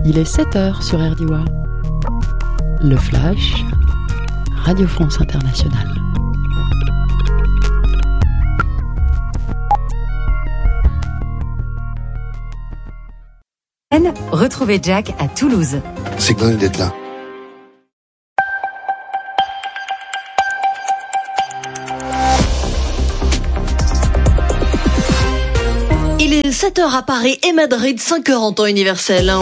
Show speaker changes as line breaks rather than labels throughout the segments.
Il est 7h sur RDOA. Le Flash, Radio France Internationale.
Retrouvez Jack à Toulouse.
C'est connu d'être là.
Il est 7h à Paris et Madrid, 5h en temps universel.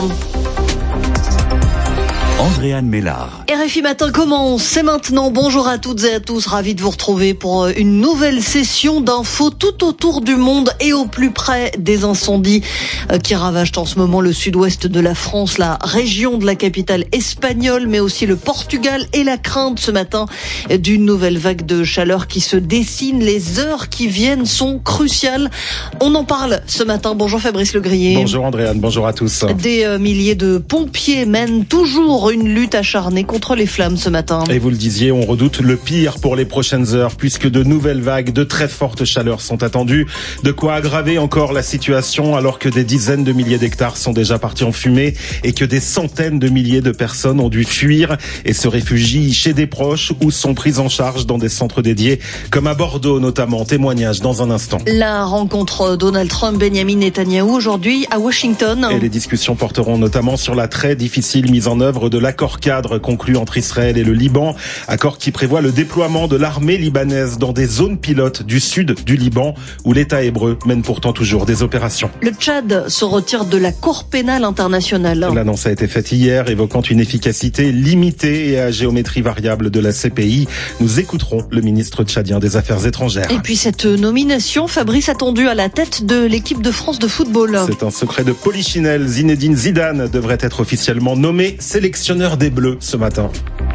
Andréane Mélard.
RFI Matin commence, c'est maintenant. Bonjour à toutes et à tous, ravi de vous retrouver pour une nouvelle session d'infos tout autour du monde et au plus près des incendies qui ravagent en ce moment le sud-ouest de la France, la région de la capitale espagnole, mais aussi le Portugal, et la crainte ce matin d'une nouvelle vague de chaleur qui se dessine. Les heures qui viennent sont cruciales. On en parle ce matin. Bonjour Fabrice Legrier.
Bonjour Andréane, bonjour à tous.
Des milliers de pompiers mènent toujours une lutte acharnée contre les flammes ce matin.
Et vous le disiez, on redoute le pire pour les prochaines heures puisque de nouvelles vagues de très forte chaleur sont attendues. De quoi aggraver encore la situation alors que des dizaines de milliers d'hectares sont déjà partis en fumée et que des centaines de milliers de personnes ont dû fuir et se réfugient chez des proches ou sont prises en charge dans des centres dédiés comme à Bordeaux notamment. Témoignage dans un instant.
La rencontre Donald Trump-Benjamin Netanyahou aujourd'hui à Washington.
Et les discussions porteront notamment sur la très difficile mise en œuvre de l'accord cadre conclu entre Israël et le Liban, accord qui prévoit le déploiement de l'armée libanaise dans des zones pilotes du sud du Liban où l'État hébreu mène pourtant toujours des opérations.
Le Tchad se retire de la Cour pénale internationale.
L'annonce a été faite hier, évoquant une efficacité limitée et à géométrie variable de la CPI. Nous écouterons le ministre tchadien des Affaires étrangères.
Et puis cette nomination, Fabrice, attendue à la tête de l'équipe de France de football.
C'est un secret de Polichinelle. Zinedine Zidane devrait être officiellement nommé sélectionneur des Bleus ce matin.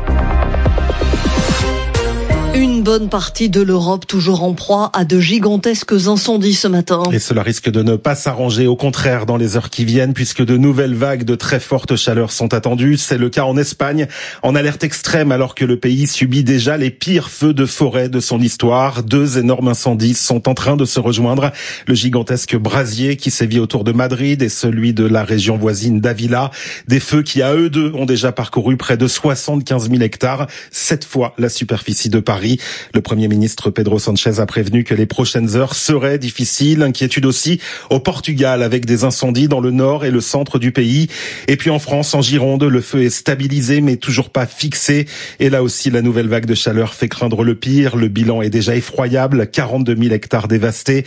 Une bonne partie de l'Europe toujours en proie à de gigantesques incendies ce matin.
Et cela risque de ne pas s'arranger, au contraire, dans les heures qui viennent, puisque de nouvelles vagues de très forte chaleur sont attendues. C'est le cas en Espagne, en alerte extrême, alors que le pays subit déjà les pires feux de forêt de son histoire. 2 énormes incendies sont en train de se rejoindre. Le gigantesque brasier qui sévit autour de Madrid et celui de la région voisine d'Ávila. Des feux qui, à eux deux, ont déjà parcouru près de 75 000 hectares, 7 fois la superficie de Paris. Le Premier ministre Pedro Sánchez a prévenu que les prochaines heures seraient difficiles. Inquiétude aussi au Portugal avec des incendies dans le nord et le centre du pays. Et puis en France, en Gironde, le feu est stabilisé mais toujours pas fixé. Et là aussi, la nouvelle vague de chaleur fait craindre le pire. Le bilan est déjà effroyable. 42 000 hectares dévastés,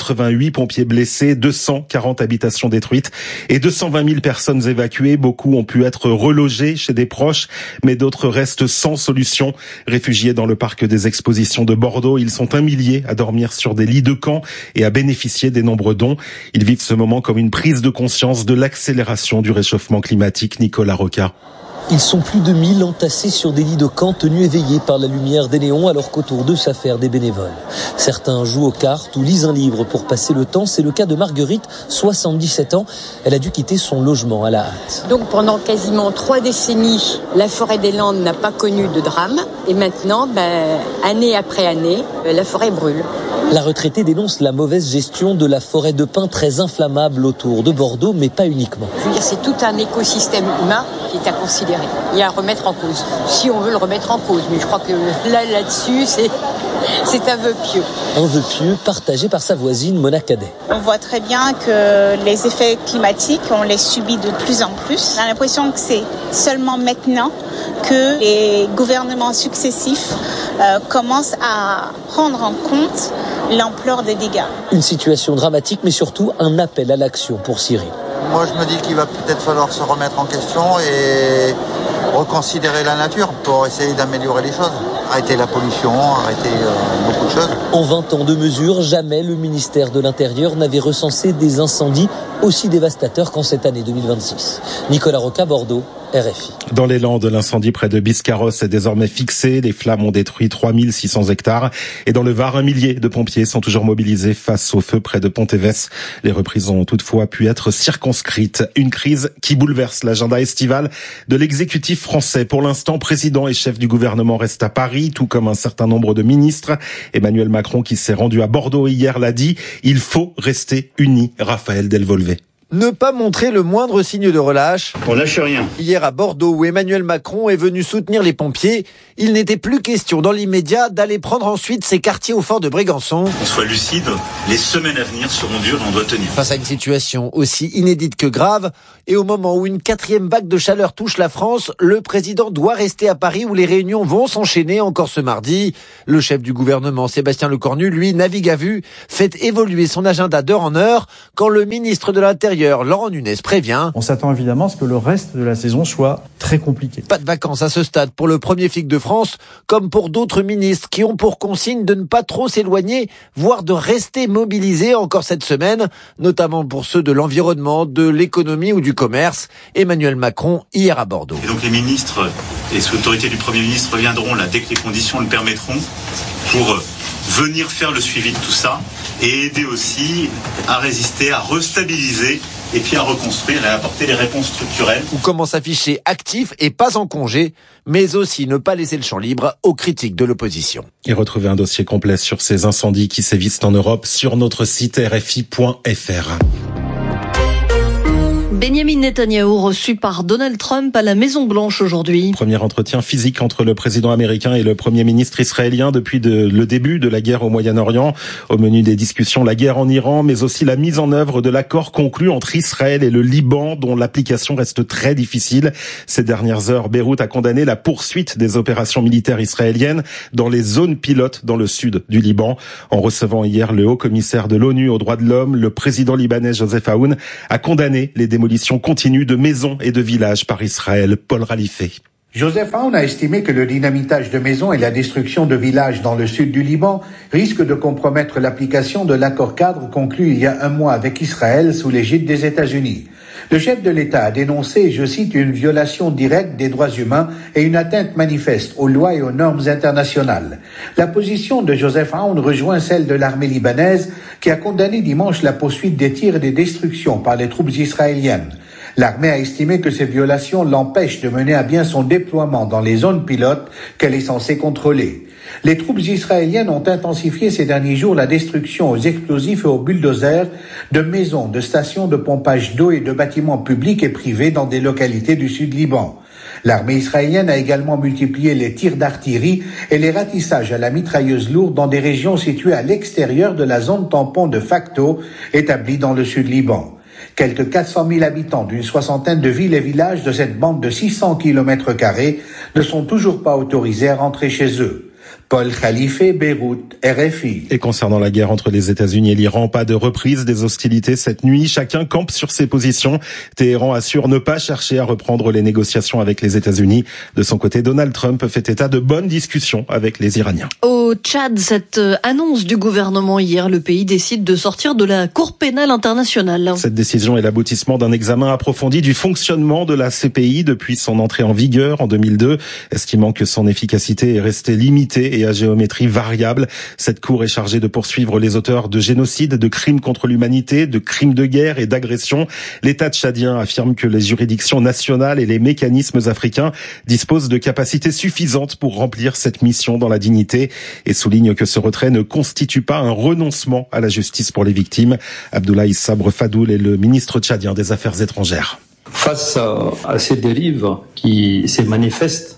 88 pompiers blessés, 240 habitations détruites et 220 000 personnes évacuées. Beaucoup ont pu être relogés chez des proches, mais d'autres restent sans solution. Réfugiés dans le parc des expositions de Bordeaux, ils sont 1 millier à dormir sur des lits de camp et à bénéficier des nombreux dons. Ils vivent ce moment comme une prise de conscience de l'accélération du réchauffement climatique. Nicolas Roca.
Ils sont plus de 1000 entassés sur des lits de camp tenus éveillés par la lumière des néons alors qu'autour d'eux s'affairent des bénévoles. Certains jouent aux cartes ou lisent un livre pour passer le temps. C'est le cas de Marguerite, 77 ans. Elle a dû quitter son logement à la hâte.
Donc pendant quasiment 3 décennies, la forêt des Landes n'a pas connu de drame. Et maintenant, année après année, la forêt brûle.
La retraitée dénonce la mauvaise gestion de la forêt de pins très inflammable autour de Bordeaux, mais pas uniquement.
Je veux dire, c'est tout un écosystème humain qui est à considérer et à remettre en cause, si on veut le remettre en cause. Mais je crois que là-dessus, c'est un vœu pieux.
Un vœu pieux partagé par sa voisine Mona Cadet.
On voit très bien que les effets climatiques, on les subit de plus en plus. On a l'impression que c'est seulement maintenant que les gouvernements successifs commencent à prendre en compte l'ampleur des dégâts.
Une situation dramatique, mais surtout un appel à l'action pour Cyril.
Moi, je me dis qu'il va peut-être falloir se remettre en question et reconsidérer la nature pour essayer d'améliorer les choses. Arrêter la pollution, arrêter beaucoup de choses.
En 20 ans de mesures, jamais le ministère de l'Intérieur n'avait recensé des incendies aussi dévastateurs qu'en cette année 2026. Nicolas Roca, Bordeaux. RFI.
Dans les Landes, l'incendie près de Biscarrosse est désormais fixé. Les flammes ont détruit 3600 hectares. Et dans le Var, 1 millier de pompiers sont toujours mobilisés face au feu près de Pontévès. Les reprises ont toutefois pu être circonscrites. Une crise qui bouleverse l'agenda estival de l'exécutif français. Pour l'instant, président et chef du gouvernement restent à Paris, tout comme un certain nombre de ministres. Emmanuel Macron, qui s'est rendu à Bordeaux hier, l'a dit, il faut rester unis. Raphaël Delvolvé.
Ne pas montrer le moindre signe de relâche.
On lâche rien.
Hier à Bordeaux, où Emmanuel Macron est venu soutenir les pompiers, il n'était plus question dans l'immédiat d'aller prendre ensuite ses quartiers au fort de Brégançon.
On soit lucide, les semaines à venir seront dures et on doit tenir.
Face à une situation aussi inédite que grave, et au moment où une 4e vague de chaleur touche la France, le président doit rester à Paris où les réunions vont s'enchaîner encore ce mardi. Le chef du gouvernement, Sébastien Lecornu, lui, navigue à vue, fait évoluer son agenda d'heure en heure, quand le ministre de l'Intérieur, Laurent Nunez, prévient.
On s'attend évidemment à ce que le reste de la saison soit très compliqué.
Pas de vacances à ce stade pour le premier flic de France, comme pour d'autres ministres qui ont pour consigne de ne pas trop s'éloigner, voire de rester mobilisés encore cette semaine, notamment pour ceux de l'environnement, de l'économie ou du commerce. Emmanuel Macron, hier à Bordeaux.
Et donc les ministres et sous l'autorité du Premier ministre reviendront là dès que les conditions le permettront pour venir faire le suivi de tout ça et aider aussi à résister, à restabiliser et puis à reconstruire et à apporter les réponses structurelles.
Ou comment s'afficher actif et pas en congé, mais aussi ne pas laisser le champ libre aux critiques de l'opposition.
Et retrouvez un dossier complet sur ces incendies qui sévissent en Europe sur notre site rfi.fr.
Benjamin Netanyahou reçu par Donald Trump à la Maison-Blanche aujourd'hui.
Premier entretien physique entre le président américain et le premier ministre israélien depuis le début de la guerre au Moyen-Orient. Au menu des discussions, la guerre en Iran, mais aussi la mise en œuvre de l'accord conclu entre Israël et le Liban, dont l'application reste très difficile. Ces dernières heures, Beyrouth a condamné la poursuite des opérations militaires israéliennes dans les zones pilotes dans le sud du Liban. En recevant hier le haut-commissaire de l'ONU aux droits de l'homme, le président libanais Joseph Aoun a condamné les démolitions continue de maisons et de villages par Israël. Paul Ralifé.
Joseph Aoun a estimé que le dynamitage de maisons et la destruction de villages dans le sud du Liban risquent de compromettre l'application de l'accord cadre conclu il y a un mois avec Israël sous l'égide des États-Unis. Le chef de l'État a dénoncé, je cite, une violation directe des droits humains et une atteinte manifeste aux lois et aux normes internationales. La position de Joseph Aoun rejoint celle de l'armée libanaise qui a condamné dimanche la poursuite des tirs et des destructions par les troupes israéliennes. L'armée a estimé que ces violations l'empêchent de mener à bien son déploiement dans les zones pilotes qu'elle est censée contrôler. Les troupes israéliennes ont intensifié ces derniers jours la destruction aux explosifs et aux bulldozers de maisons, de stations de pompage d'eau et de bâtiments publics et privés dans des localités du sud Liban. L'armée israélienne a également multiplié les tirs d'artillerie et les ratissages à la mitrailleuse lourde dans des régions situées à l'extérieur de la zone tampon de facto établie dans le sud Liban. Quelques 400 000 habitants d'une soixantaine de villes et villages de cette bande de 600 km² ne sont toujours pas autorisés à rentrer chez eux. Paul Khalife, Beyrouth, RFI.
Et concernant la guerre entre les États-Unis et l'Iran, pas de reprise des hostilités cette nuit. Chacun campe sur ses positions. Téhéran assure ne pas chercher à reprendre les négociations avec les États-Unis. De son côté, Donald Trump fait état de bonnes discussions avec les Iraniens.
Au Tchad, cette annonce du gouvernement hier, le pays décide de sortir de la Cour pénale internationale.
Cette décision est l'aboutissement d'un examen approfondi du fonctionnement de la CPI depuis son entrée en vigueur en 2002, estimant que son efficacité est restée limitée et à géométrie variable. Cette cour est chargée de poursuivre les auteurs de génocide, de crimes contre l'humanité, de crimes de guerre et d'agression. L'État tchadien affirme que les juridictions nationales et les mécanismes africains disposent de capacités suffisantes pour remplir cette mission dans la dignité et souligne que ce retrait ne constitue pas un renoncement à la justice pour les victimes. Abdoulaye Sabre Fadoul est le ministre tchadien des Affaires étrangères.
Face à ces dérives qui se manifestent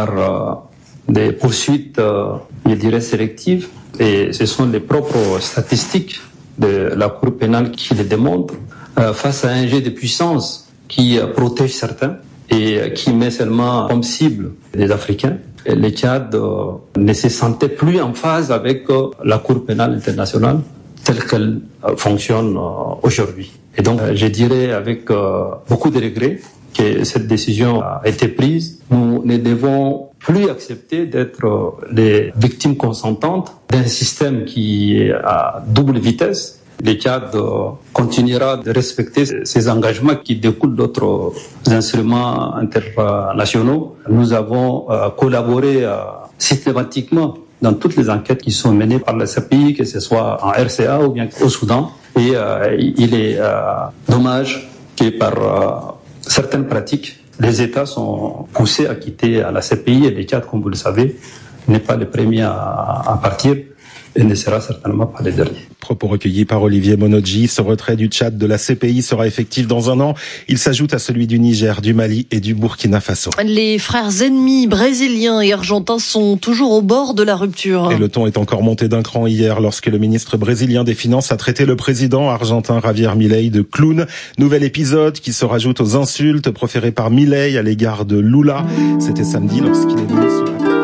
par des poursuites, je dirais, sélectives, et ce sont les propres statistiques de la Cour pénale qui le démontrent, face à un jeu de puissance qui protège certains et qui met seulement comme cible les Africains. Et le Tchad ne se sentait plus en phase avec la Cour pénale internationale telle qu'elle fonctionne aujourd'hui. Et donc, je dirais avec beaucoup de regrets que cette décision a été prise. Nous ne devons plus accepter d'être les victimes consentantes d'un système qui est à double vitesse. Le Tchad continuera de respecter ses engagements qui découlent d'autres instruments internationaux. Nous avons collaboré systématiquement dans toutes les enquêtes qui sont menées par la CPI, que ce soit en RCA ou bien au Soudan. Et il est dommage que par certaines pratiques, les États sont poussés à quitter la CPI et le Tchad, comme vous le savez, n'est pas le premier à partir. et ne sera certainement pas le dernier.
Propos recueillis par Olivier Monodji. Ce retrait du Tchad de la CPI sera effectif dans un an. Il s'ajoute à celui du Niger, du Mali et du Burkina Faso.
Les frères ennemis brésiliens et argentins sont toujours au bord de la rupture.
Et le ton est encore monté d'un cran hier lorsque le ministre brésilien des Finances a traité le président argentin Javier Milei de clown. Nouvel épisode qui se rajoute aux insultes proférées par Milei à l'égard de Lula. C'était samedi lorsqu'il est venu sur la...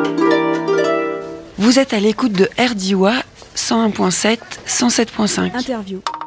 Vous êtes à l'écoute de RDIWA 101.7, 107.5.
Interview.